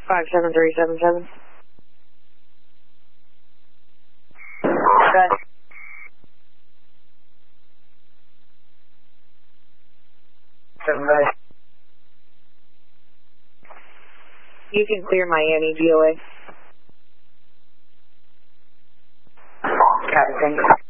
57377. Okay. You can clear Miami, GOA. Copy, thanks.